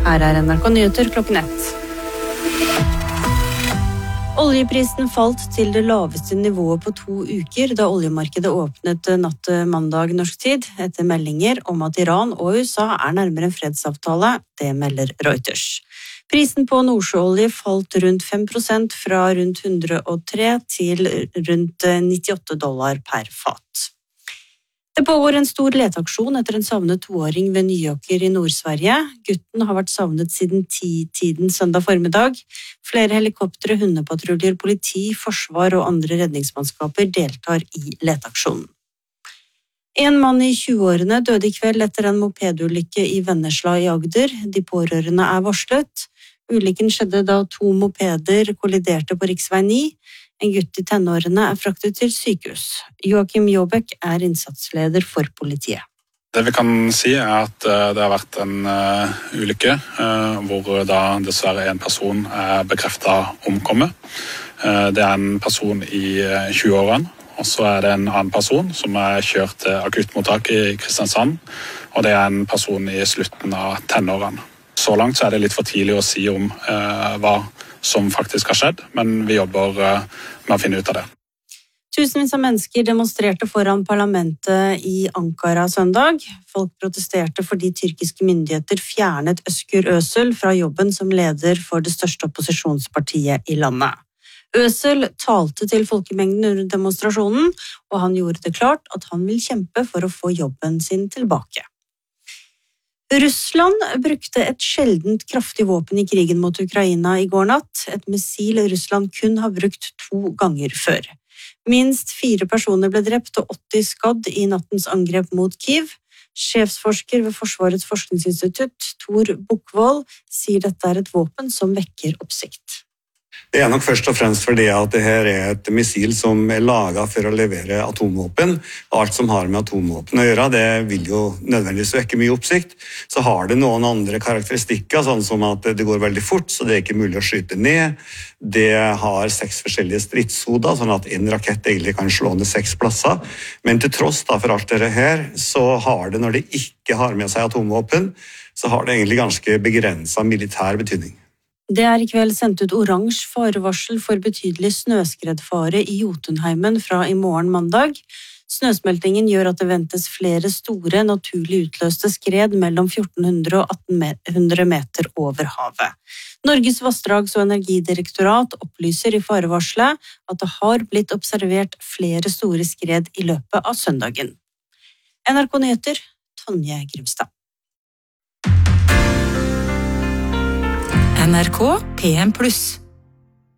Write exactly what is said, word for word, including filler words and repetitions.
Her er N R K Nyheter klokken ett. Oljeprisen falt til det laveste nivået på to uker da oljemarkedet åpnet natt mandag norsk tid, etter meldinger om at Iran og U S A er nærmere en fredsavtale, det melder Reuters. Prisen på nordsjøolje falt rundt fem prosent fra rundt hundre og tre til rundt nittiåtte dollar per fat. Det pågår en stor leteaksjon etter en savnet toåring ved Nyåker i Nord-Sverige. Gutten har vært savnet siden ti-tiden søndag formiddag. Flere helikoptre, hundepatruljer, politi, forsvar og andre redningsmannskaper deltar i leteaksjonen. En mann i tjueårene døde i kveld etter en mopedulykke i Vennesla i Agder. De pårørende er varslet. Ulykken skjedde da to mopeder kolliderte på riksvei ni. En gutt i tenårene er fraktet til sykehus. Joakim Jåbæk er innsatsleder for politiet. Det vi kan si er at det har vært en uh, ulykke, uh, hvor da dessverre en person er bekreftet omkommet. Uh, det er en person i uh, tjueårene, og så er det en annen person som er kjørt til akuttmottak i Kristiansand, og det er en person i slutten av tenårene. Så langt så er det litt for tidlig å si om uh, hva som faktisk har skjedd, men vi jobber med å finne ut av det. Tusenvis av mennesker demonstrerte foran parlamentet i Ankara søndag. Folk protesterte fordi tyrkiske myndigheter fjernet Özgür Özel fra jobben som leder for det største opposisjonspartiet i landet. Özel talte til folkemengden under demonstrasjonen, og han gjorde det klart at han vil kjempe for å få jobben sin tilbake. Russland brukte et sjeldent kraftig våpen i krigen mot Ukraina i går natt, et missil Russland kun har brukt to ganger før. Minst fire personer ble drept og åtti skadd i nattens angrep mot Kyiv. Sjefsforsker ved Forsvarets forskningsinstitutt, Tor Bukkvold, sier dette er et våpen som vekker oppsikt. Det er nok først og fremst fordi at det her er et missil som er laget for å levere atomvåpen. Alt som har med atomvåpen å gjøre, det vil jo nødvendigvis vekke mye oppsikt. Så har det noen andre karakteristikker, sånn som at det går veldig fort, så det er ikke mulig å skyte ned. Det har seks forskjellige stridshoder, sånn at en rakett egentlig kan slå ned seks plasser. Men til tross da, for alt dette her, så har det, når det ikke har med seg atomvåpen, så har det egentlig ganske begrenset militær betydning. Det er i kveld sendt ut oransje farevarsel for betydelig snøskredfare i Jotunheimen fra i morgen mandag. Snøsmeltingen gjør at det ventes flere store, naturlig utløste skred mellom fjorten hundre og atten hundre meter over havet. Norges vassdrags- og energidirektorat opplyser i farevarselet at det har blitt observert flere store skred i løpet av søndagen. N R K Nyheter, Tonje Grimstad. N R K P M pluss.